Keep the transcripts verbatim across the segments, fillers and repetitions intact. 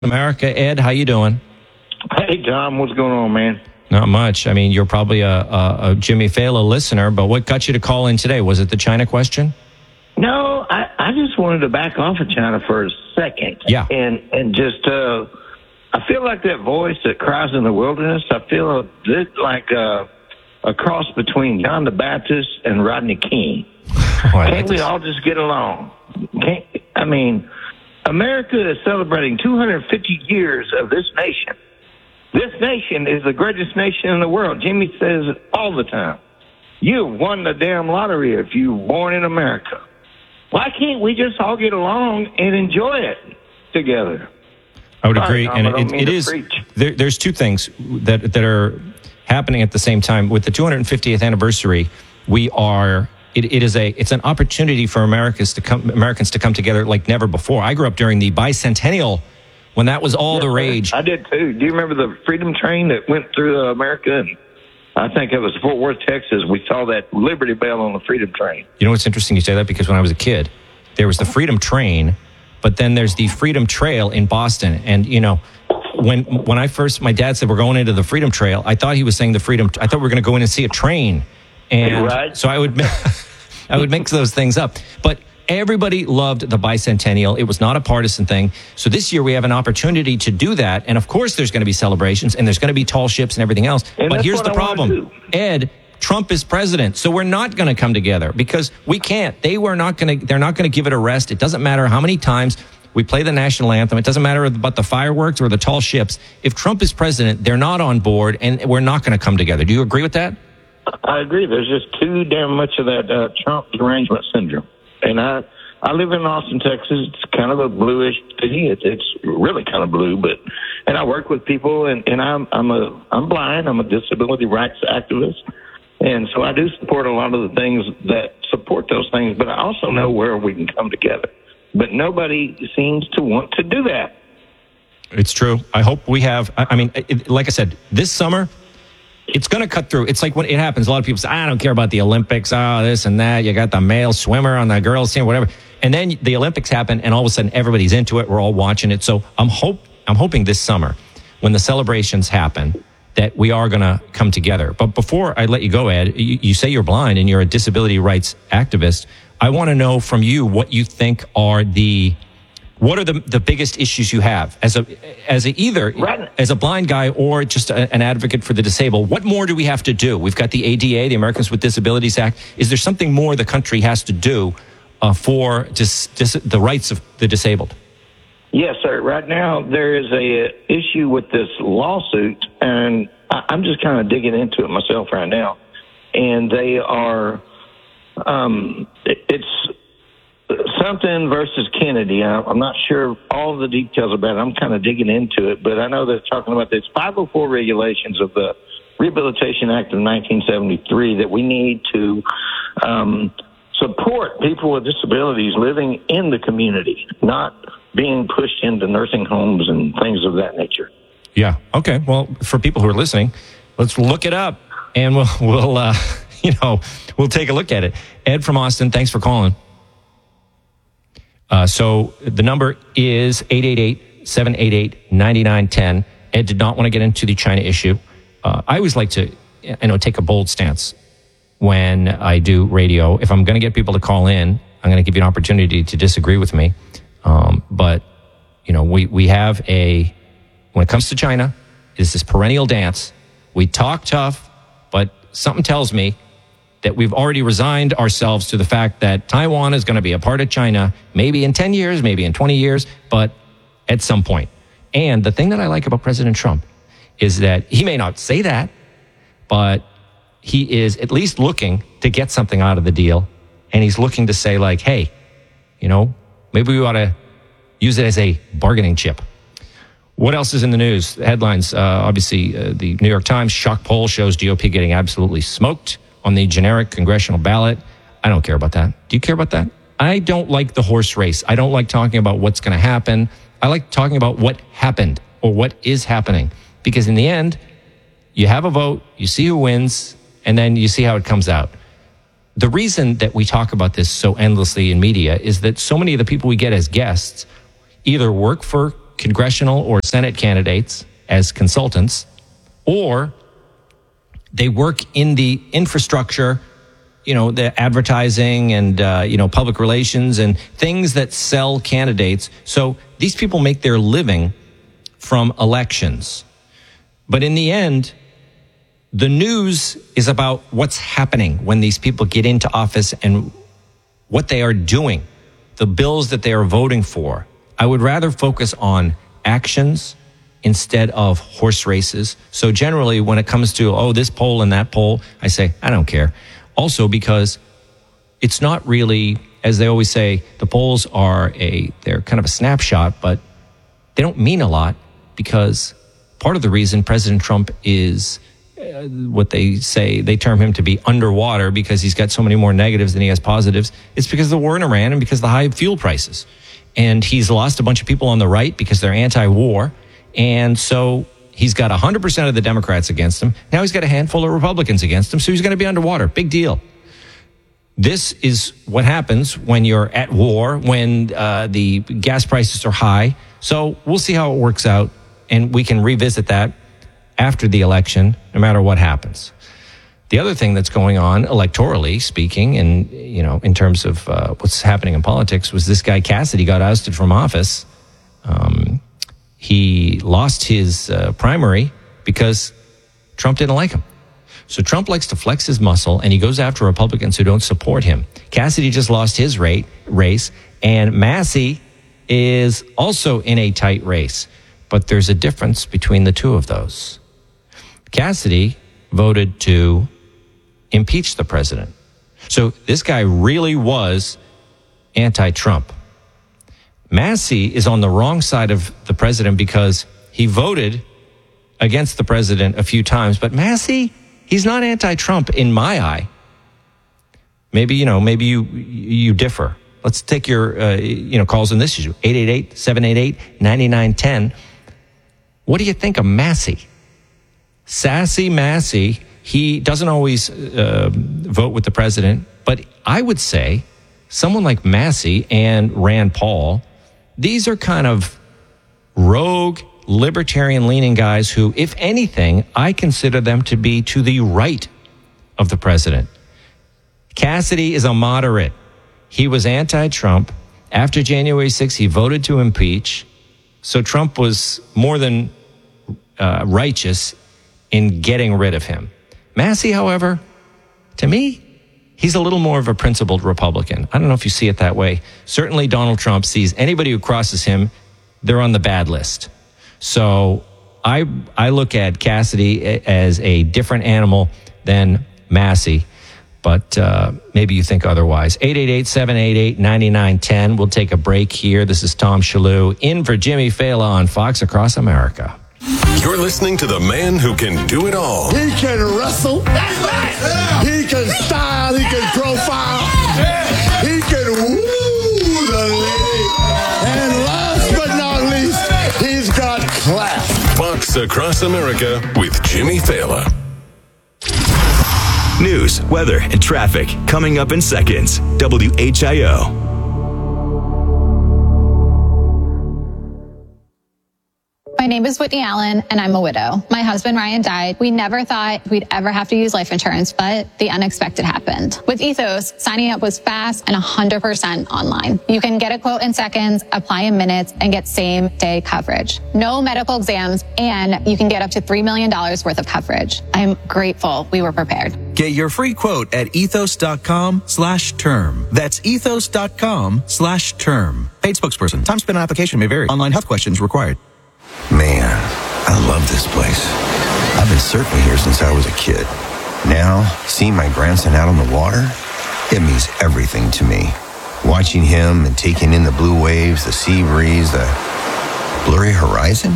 America. Ed, how you doing? Hey, Tom, what's going on, man? Not much. I mean, you're probably a, a, a Jimmy Fallon listener, but what got you to call in today? Was it the China question? No, I, I just wanted to back off of China for a second. Yeah. And, and just, uh, I feel like that voice that cries in the wilderness, I feel a bit like a, a cross between John the Baptist and Rodney King. Oh, Can't we all just get along? Can't, I mean, America is celebrating two hundred fifty years of this nation. This nation is the greatest nation in the world. Jimmy says it all the time. You won the damn lottery if you were born in America. Why can't we just all get along and enjoy it together? I would Sorry, agree, Tom, and I don't it, mean it to is. preach. There, there's two things that that are happening at the same time. With the two hundred fiftieth anniversary, we are. It, it is a. It's an opportunity for Americans to come. Americans to come together like never before. I grew up during the bicentennial, when that was all Yes, the sir. rage. I did too. Do you remember the Freedom Train that went through uh, America? And I think it was Fort Worth, Texas. We saw that Liberty Bell on the Freedom Train. You know what's interesting? You say that because when I was a kid, there was the Freedom Train, but then there's the Freedom Trail in Boston. And you know, when when I first, my dad said we're going into the Freedom Trail, I thought he was saying the Freedom. I thought we were going to go in and see a train, and Right. so I would I would mix those things up, but. Everybody loved the bicentennial. It was not a partisan thing. So this year we have an opportunity to do that. And of course there's going to be celebrations and there's going to be tall ships and everything else. And but that's here's what the I wanna problem. do. Ed, Trump is president. So we're not going to come together because we can't. They were not going to, they're not going to give it a rest. It doesn't matter how many times we play the national anthem. It doesn't matter about the fireworks or the tall ships. If Trump is president, they're not on board and we're not going to come together. Do you agree with that? I agree. There's just too damn much of that uh, Trump derangement syndrome. And I, I live in Austin, Texas. It's kind of a bluish city. It's, it's really kind of blue, but and I work with people, and, and I'm I'm a I'm blind. I'm a disability rights activist, and so I do support a lot of the things that support those things. But I also know where we can come together. But nobody seems to want to do that. It's true. I hope we have. I, I mean, it, like I said, this summer. It's going to cut through. It's like when it happens, a lot of people say, I don't care about the Olympics. Oh, this and that. You got the male swimmer on the girls team, whatever. And then the Olympics happen, and all of a sudden everybody's into it. We're all watching it. So I'm hope I'm hoping this summer, when the celebrations happen, that we are going to come together. But before I let you go, Ed, you, you say you're blind and you're a disability rights activist. I want to know from you what you think are the What are the, the biggest issues you have as a as a either Right. as a blind guy or just a, an advocate for the disabled? What more do we have to do? We've got the A D A, the Americans with Disabilities Act. Is there something more the country has to do uh, for dis, dis, the rights of the disabled? Yes, sir. Right now, there is a uh, issue with this lawsuit, and I, I'm just kind of digging into it myself right now. And they are, um, it, it's something versus Kennedy. I, I'm not sure all the details about it. I'm kind of digging into it, but I know they're talking about this five oh four regulations of the Rehabilitation Act of nineteen seventy-three that we need to um, support people with disabilities living in the community, not being pushed into nursing homes and things of that nature. Yeah. Okay. Well, for people who are listening, let's look it up, and we'll we'll uh, you know we'll take a look at it. Ed from Austin, thanks for calling. Uh, so the number is eight eight eight, seven eight eight, nine nine one zero. Ed did not want to get into the China issue. Uh, I always like to, you know, take a bold stance when I do radio. If I'm going to get people to call in, I'm going to give you an opportunity to disagree with me. Um, but, you know, we, we have a, when it comes to China, it's this perennial dance. We talk tough, but something tells me that we've already resigned ourselves to the fact that Taiwan is going to be a part of China, maybe in ten years, maybe in twenty years, but at some point. And the thing that I like about President Trump is that he may not say that, but he is at least looking to get something out of the deal. And he's looking to say like, hey, you know, maybe we ought to use it as a bargaining chip. What else is in the news? The headlines, uh, obviously, uh, the New York Times shock poll shows G O P getting absolutely smoked on the generic congressional ballot. I don't care about that. Do you care about that? I don't like the horse race. I don't like talking about what's going to happen. I like talking about what happened or what is happening. Because in the end, you have a vote, you see who wins, and then you see how it comes out. The reason that we talk about this so endlessly in media is that so many of the people we get as guests either work for congressional or Senate candidates as consultants, or they work in the infrastructure, you know, the advertising and, uh, you know, public relations and things that sell candidates. So these people make their living from elections. But in the end, the news is about what's happening when these people get into office and what they are doing, the bills that they are voting for. I would rather focus on actions instead of horse races. So generally, when it comes to, oh, this poll and that poll, I say, I don't care. Also because it's not really, as they always say, the polls are a, they're kind of a snapshot, but they don't mean a lot because part of the reason President Trump is uh, what they say, they term him to be underwater because he's got so many more negatives than he has positives. It's because of the war in Iran and because of the high fuel prices. And he's lost a bunch of people on the right because they're anti-war. And so he's got one hundred percent of the Democrats against him. Now he's got a handful of Republicans against him. So he's going to be underwater. Big deal. This is what happens when you're at war, when uh, the gas prices are high. So we'll see how it works out. And we can revisit that after the election, no matter what happens. The other thing that's going on electorally speaking, and, you know, in terms of uh, what's happening in politics, was this guy Cassidy got ousted from office. Um, he lost his uh, primary because Trump didn't like him. So Trump likes to flex his muscle, and he goes after Republicans who don't support him. Cassidy just lost his rate, race, and Massey is also in a tight race. But there's a difference between the two of those. Cassidy voted to impeach the president. So this guy really was anti-Trump. Massey is on the wrong side of the president because he voted against the president a few times. But Massey, he's not anti-Trump in my eye. Maybe, you know, maybe you you differ. Let's take your, uh, you know, calls on this issue. eight eight eight, seven eight eight, nine nine one zero. What do you think of Massey? Sassy Massey, he doesn't always uh, vote with the president, but I would say someone like Massey and Rand Paul, these are kind of rogue, libertarian-leaning guys who, if anything, I consider them to be to the right of the president. Cassidy is a moderate. He was anti-Trump. After January sixth, he voted to impeach. So Trump was more than uh, righteous in getting rid of him. Massey, however, to me, he's a little more of a principled Republican. I don't know if you see it that way. Certainly Donald Trump sees anybody who crosses him, they're on the bad list. So I I look at Cassidy as a different animal than Massey, but uh, maybe you think otherwise. eight eight eight, seven eight eight, nine nine one zero. We'll take a break here. This is Tom Shalhoub in for Jimmy Fallon on Fox Across America. You're listening to the man who can do it all. He can wrestle. That's right. Yeah. He can style. He can profile. Yeah. He can woo the lady. And last but not least, he's got class. Fox Across America with Jimmy Fallon. News, weather, and traffic coming up in seconds. W H I O. My name is Whitney Allen, and I'm a widow. My husband, Ryan, died. We never thought we'd ever have to use life insurance, but the unexpected happened. With Ethos, signing up was fast and one hundred percent online. You can get a quote in seconds, apply in minutes, and get same-day coverage. No medical exams, and you can get up to three million dollars worth of coverage. I'm grateful we were prepared. Get your free quote at ethos.com slash term. That's ethos.com slash term. Paid spokesperson. Time spent on application may vary. Online health questions required. Man, I love this place. I've been surfing here since I was a kid. Now, seeing my grandson out on the water, it means everything to me. Watching him and taking in the blue waves, the sea breeze, the blurry horizon,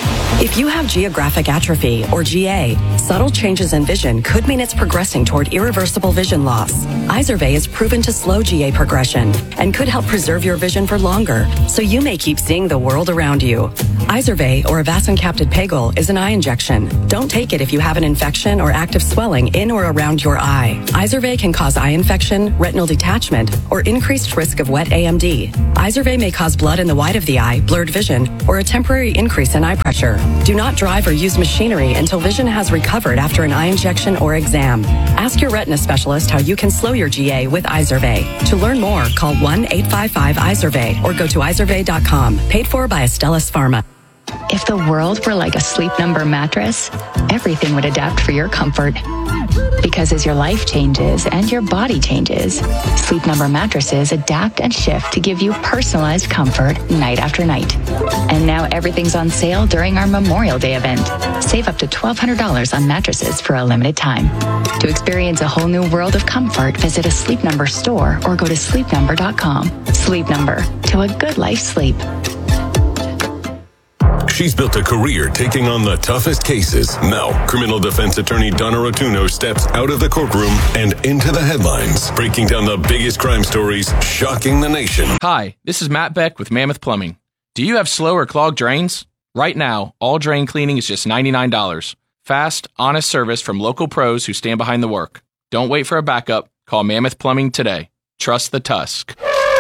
If you have geographic atrophy, or G A, subtle changes in vision could mean it's progressing toward irreversible vision loss. Izervay is proven to slow G A progression and could help preserve your vision for longer, so you may keep seeing the world around you. Izervay, or avacincaptad pegol, is an eye injection. Don't take it if you have an infection or active swelling in or around your eye. Izervay can cause eye infection, retinal detachment, or increased risk of wet A M D. Izervay may cause blood in the white of the eye, blurred vision, or a temporary increase in eye pressure. Do not drive or use machinery until vision has recovered after an eye injection or exam. Ask your retina specialist how you can slow your G A with Izervay. To learn more, call one eight five five Izervay or go to izervay dot com. Paid for by Astellas Pharma. If the world were like a Sleep Number mattress, everything would adapt for your comfort. Because as your life changes and your body changes, Sleep Number mattresses adapt and shift to give you personalized comfort night after night. And now everything's on sale during our Memorial Day event. Save up to twelve hundred dollars on mattresses for a limited time. To experience a whole new world of comfort, visit a Sleep Number store or go to sleep number dot com. Sleep Number, to a good life sleep. She's built a career taking on the toughest cases. Now, criminal defense attorney Donna Rotuno steps out of the courtroom and into the headlines, breaking down the biggest crime stories, shocking the nation. Hi, this is Matt Beck with Mammoth Plumbing. Do you have slow or clogged drains? Right now, all drain cleaning is just ninety-nine dollars. Fast, honest service from local pros who stand behind the work. Don't wait for a backup. Call Mammoth Plumbing today. Trust the Tusk.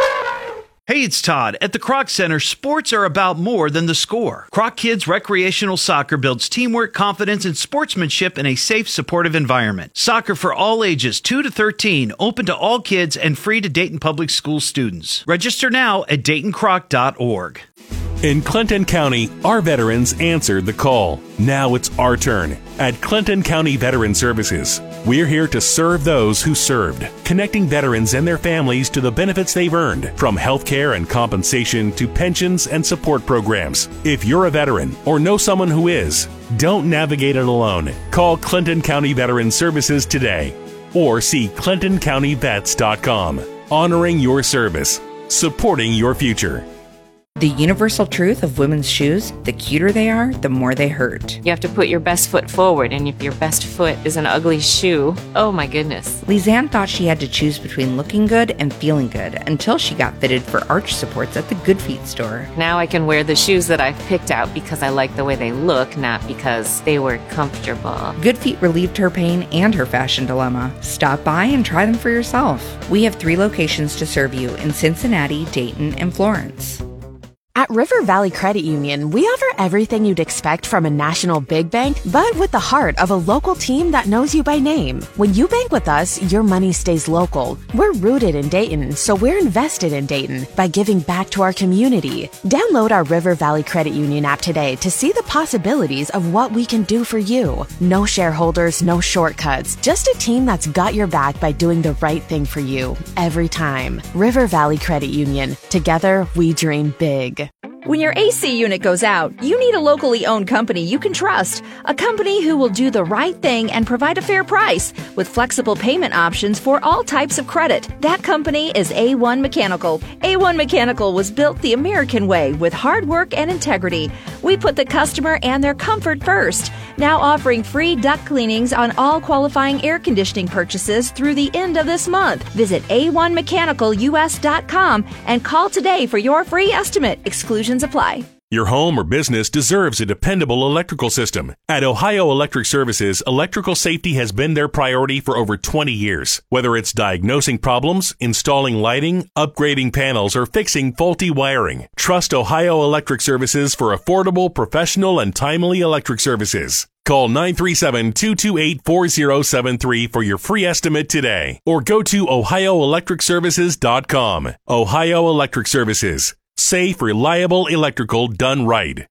Hey, it's Todd. At the Kroc Center, sports are about more than the score. Kroc Kids Recreational Soccer builds teamwork, confidence, and sportsmanship in a safe, supportive environment. Soccer for all ages, two to thirteen, open to all kids and free to Dayton Public School students. Register now at dayton croc dot org. In Clinton County, our veterans answered the call. Now it's our turn. At Clinton County Veteran Services, we're here to serve those who served, connecting veterans and their families to the benefits they've earned, from health care and compensation to pensions and support programs. If you're a veteran or know someone who is, don't navigate it alone. Call Clinton County Veteran Services today or see clinton county vets dot com. Honoring your service, supporting your future. The universal truth of women's shoes, the cuter they are, the more they hurt. You have to put your best foot forward, and if your best foot is an ugly shoe, oh my goodness. Lisanne thought she had to choose between looking good and feeling good until she got fitted for arch supports at the Good Feet store. Now I can wear the shoes that I've picked out because I like the way they look, not because they were comfortable. Good Feet relieved her pain and her fashion dilemma. Stop by and try them for yourself. We have three locations to serve you in Cincinnati, Dayton, and Florence. At River Valley Credit Union, we offer everything you'd expect from a national big bank, but with the heart of a local team that knows you by name. When you bank with us, your money stays local. We're rooted in Dayton, so we're invested in Dayton by giving back to our community. Download our River Valley Credit Union app today to see the possibilities of what we can do for you. No shareholders, no shortcuts, just a team that's got your back by doing the right thing for you every time. River Valley Credit Union. Together, we dream big. When your A C unit goes out, you need a locally owned company you can trust. A company who will do the right thing and provide a fair price with flexible payment options for all types of credit. That company is A one Mechanical. A one Mechanical was built the American way with hard work and integrity. We put the customer and their comfort first. Now offering free duct cleanings on all qualifying air conditioning purchases through the end of this month. Visit A one mechanical U S dot com and call today for your free estimate. Exclusions apply. Your home or business deserves a dependable electrical system. At Ohio Electric Services, electrical safety has been their priority for over twenty years. Whether it's diagnosing problems, installing lighting, upgrading panels, or fixing faulty wiring, trust Ohio Electric Services for affordable, professional, and timely electric services. Call nine three seven, two two eight, four zero seven three for your free estimate today, or go to ohio electric services dot com. Ohio Electric Services. Safe, reliable electrical done right.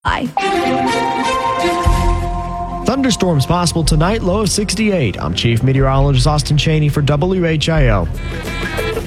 Thunderstorms possible tonight, low of sixty-eight. I'm Chief Meteorologist Austin Cheney for W H I O.